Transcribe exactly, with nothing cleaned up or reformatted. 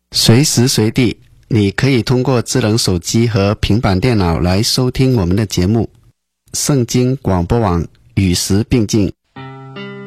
随时随地，你可以通过智能手机和平板电脑来收听我们的节目。圣经广播网，与时并进。